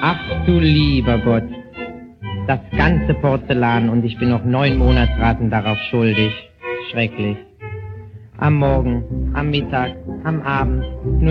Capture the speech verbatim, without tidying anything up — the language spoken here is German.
Ach du lieber Gott, das ganze Porzellan und ich bin noch neun Monatsraten darauf schuldig. Schrecklich. Am Morgen, am Mittag, am Abend, nur